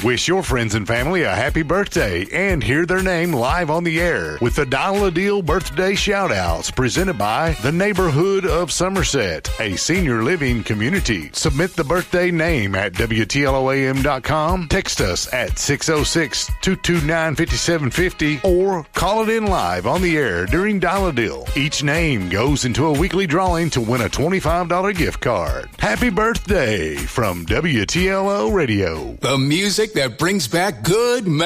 Wish your friends and family a happy birthday and hear their name live on the air with the Dial a Deal birthday shout-outs presented by the Neighborhood of Somerset, a senior living community. Submit the birthday name at WTLOAM.com, text us at 606-229-5750, or call it in live on the air during Dial a Deal. Each name goes into a weekly drawing to win a $25 gift card. Happy birthday from WTLO Radio. The music that brings back good